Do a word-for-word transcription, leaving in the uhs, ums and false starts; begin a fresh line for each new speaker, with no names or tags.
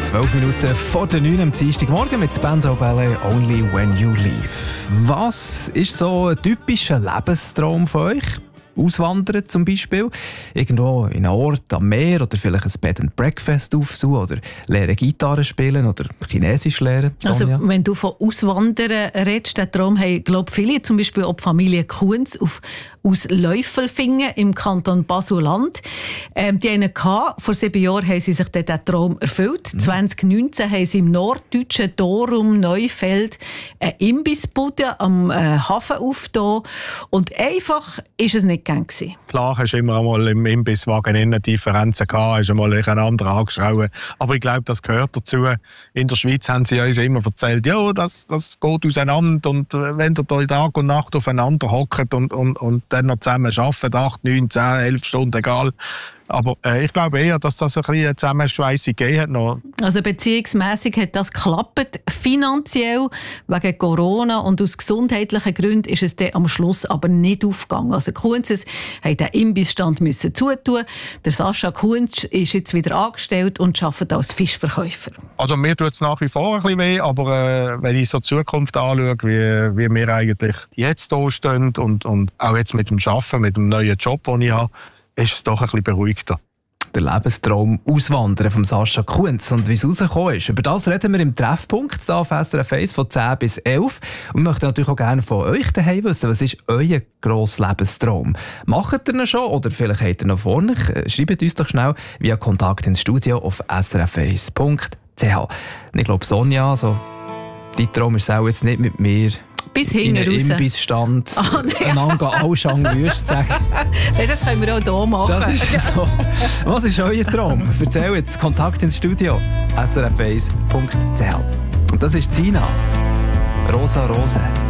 Zwölf Minuten vor der neun am Dienstagmorgen mit Spandau Ballet «Only When You Leave». Was ist so ein typischer Lebenstraum von euch? Auswandern zum Beispiel, irgendwo in einem Ort am Meer oder vielleicht ein Bed and Breakfast aufzutun oder lernen Gitarre spielen oder Chinesisch lernen. Sonja?
Also wenn du von Auswandern redest, den Traum haben, glaube viele, zum Beispiel auch die Familie Kunz auf, aus Läufelfingen im Kanton Basel-Land. Ähm, die einen gehabt. Vor sieben Jahren haben sie sich diesen Traum erfüllt. Mhm. zwanzig neunzehn haben sie im norddeutschen Dorum Neufeld eine Imbissbude am äh, Hafen aufgetan. Und einfach ist es nicht gegangen.
Klar, hast du immer einmal im Imbisswagen innen Differenzen gehabt, hast einmal einen anderen angeschaut. Aber ich glaube, das gehört dazu. In der Schweiz haben sie uns immer erzählt, ja, das, das geht auseinander. Und wenn ihr da Tag und Nacht aufeinander hockt und, und, und dann noch zusammen arbeitet, acht, neun, zehn, elf Stunden, egal. Aber äh, ich glaube eher, dass das ein bisschen Zusammenschweissung gegeben hat. Noch.
Also beziehungsmässig hat das geklappt, finanziell wegen Corona, und aus gesundheitlichen Gründen ist es dann am Schluss aber nicht aufgegangen. Also Kunzes haben den Imbissstand müssen zutun. Der Sascha Kunz ist jetzt wieder angestellt und arbeitet als Fischverkäufer.
Also mir tut es nach wie vor ein bisschen weh, aber äh, wenn ich so die Zukunft anschaue, wie, wie wir eigentlich jetzt hier stehen und, und auch jetzt mit dem Arbeiten, mit dem neuen Job, den ich habe, ist es doch ein bisschen beruhigter.
Der Lebenstraum Auswandern von Sascha Kunz und wie es rausgekommen ist. Über das reden wir im Treffpunkt hier auf S R F eins von zehn bis elf. Und wir möchten natürlich auch gerne von euch daheim wissen, was ist euer grosser Lebenstraum? Macht ihr ihn schon oder vielleicht habt ihr noch vor euch? Schreibt uns doch schnell via Kontakt ins Studio auf s r f eins punkt c h. Ich glaube, Sonja, also, dein Traum ist auch jetzt nicht mit mir
bis hinten raus.
In einem Imbissstand
oh, nee.
einander Allschang Würst sagen.
Das können wir auch hier machen.
Das ist so. Was ist euer Traum? Erzähl jetzt. Kontakt ins Studio. s r f eins punkt c h. Und das ist Zina. Rosa Rose.